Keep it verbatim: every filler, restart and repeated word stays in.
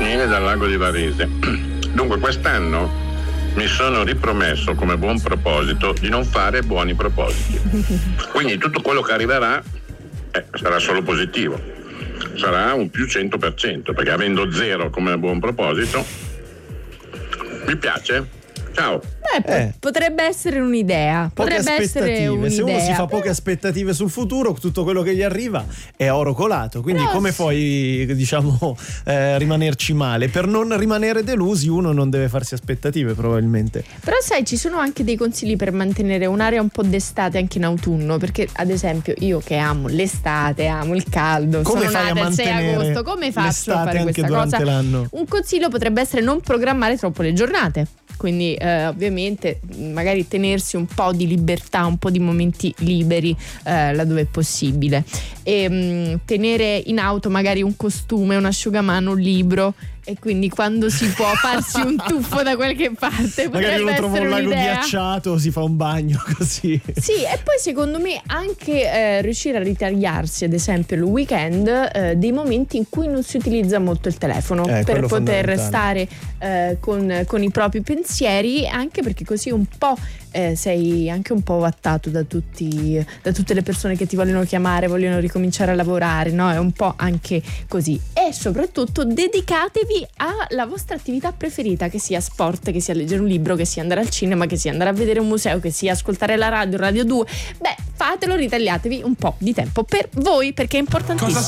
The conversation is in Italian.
Daniele dal Lago di Varese. Dunque, quest'anno mi sono ripromesso come buon proposito di non fare buoni propositi. Quindi tutto quello che arriverà eh, sarà solo positivo. Sarà un più cento per cento, perché avendo zero come buon proposito, mi piace. Ciao. Eh, Eh. Potrebbe essere un'idea. Poche Potrebbe essere aspettative. un'idea. Se uno si fa poche aspettative sul futuro, tutto quello che gli arriva è oro colato. Quindi Però come sì. puoi, diciamo, eh, rimanerci male? Per non rimanere delusi uno non deve farsi aspettative, probabilmente. Però sai, ci sono anche dei consigli per mantenere un'area un po' d'estate anche in autunno, perché ad esempio io che amo l'estate, amo il caldo, Come sono fai a nata il sei mantenere agosto, come faccio a l'estate fare anche questa durante cosa? l'anno? Un consiglio potrebbe essere non programmare troppo le giornate. Quindi eh, ovviamente magari tenersi un po' di libertà, un po' di momenti liberi eh, laddove è possibile, e mh, tenere in auto magari un costume, un asciugamano, un libro, e quindi quando si può farsi un tuffo da qualche parte Magari uno potrebbe trova essere un lago un'idea. ghiacciato, si fa un bagno così. Sì, e poi secondo me anche eh, riuscire a ritagliarsi ad esempio il weekend eh, dei momenti in cui non si utilizza molto il telefono, Eh, per quello poter fondamentale. stare eh, con, con i propri pensieri, anche perché così un po' eh, sei anche un po' ovattato da tutti, da tutte le persone che ti vogliono chiamare, vogliono ricominciare a lavorare, no? È un po' anche così. E soprattutto dedicatevi alla vostra attività preferita, che sia sport, che sia leggere un libro, che sia andare al cinema, che sia andare a vedere un museo, che sia ascoltare la radio, Radio due. Beh, fatelo, ritagliatevi un po' di tempo per voi, perché è importantissimo.